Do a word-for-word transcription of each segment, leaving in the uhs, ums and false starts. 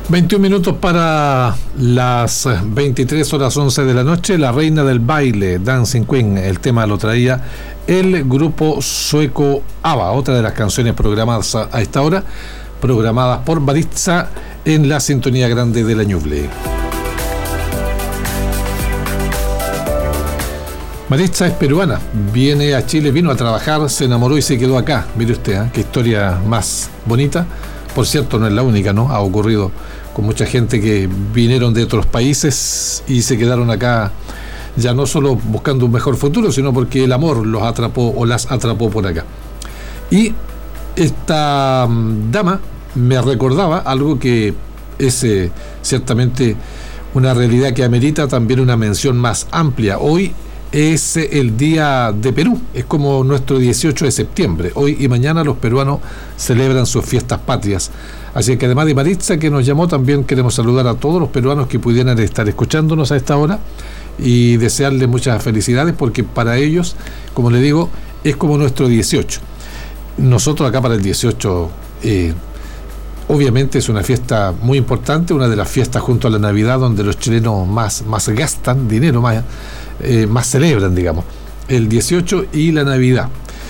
veintiún minutos para las veintitrés horas once de la noche. La reina del baile, Dancing Queen, el tema lo traía el grupo sueco ABBA, otra de las canciones programadas a esta hora, programadas por Maritza en la sintonía grande de la Ñuble. Maritza es peruana, viene a Chile, vino a trabajar, se enamoró y se quedó acá. Mire usted, ¿eh? Qué historia más bonita. Por cierto, no es la única, ¿no? Ha ocurrido con mucha gente que vinieron de otros países y se quedaron acá, ya no solo buscando un mejor futuro, sino porque el amor los atrapó o las atrapó por acá. Y esta um, dama me recordaba algo que es eh, ciertamente una realidad que amerita también una mención más amplia. Hoy es el Día de Perú, es como nuestro dieciocho de septiembre. Hoy y mañana los peruanos celebran sus fiestas patrias. Así que además de Maritza, que nos llamó, también queremos saludar a todos los peruanos que pudieran estar escuchándonos a esta hora y desearles muchas felicidades, porque para ellos, como les digo, es como nuestro dieciocho. Nosotros acá para el dieciocho, eh, obviamente es una fiesta muy importante, una de las fiestas junto a la Navidad donde los chilenos más, más gastan dinero, más Eh, más celebran, digamos, el dieciocho y la Navidad.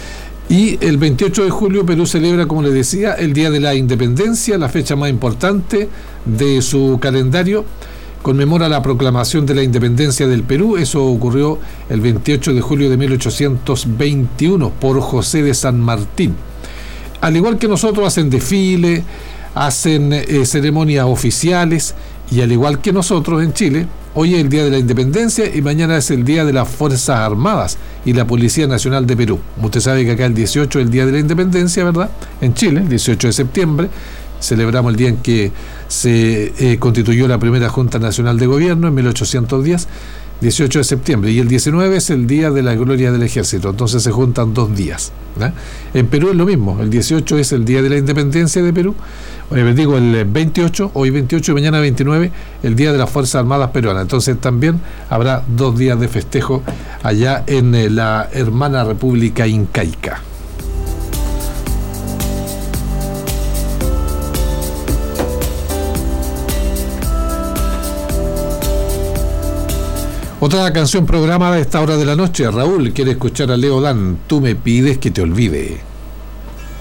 Y el veintiocho de julio Perú celebra, como les decía, el Día de la Independencia, la fecha más importante de su calendario. Conmemora la proclamación de la independencia del Perú. Eso ocurrió el veintiocho de julio de mil ochocientos veintiuno por José de San Martín. Al igual que nosotros, hacen desfile, hacen eh, ceremonias oficiales, y al igual que nosotros en Chile, hoy es el Día de la Independencia y mañana es el Día de las Fuerzas Armadas y la Policía Nacional de Perú. Usted sabe que acá el dieciocho es el Día de la Independencia, ¿verdad? En Chile, el dieciocho de septiembre, celebramos el día en que se eh, constituyó la primera Junta Nacional de Gobierno en mil ochocientos diez, dieciocho de septiembre, y el diecinueve es el Día de la Gloria del Ejército. Entonces se juntan dos días, ¿eh? En Perú es lo mismo, el dieciocho es el Día de la Independencia de Perú, eh, digo el veintiocho, hoy veintiocho y mañana veintinueve, el Día de las Fuerzas Armadas Peruanas. Entonces también habrá dos días de festejo allá en eh, la hermana República Incaica. Otra canción programada a esta hora de la noche. Raúl quiere escuchar a Leo Dan, Tú me pides que te olvide.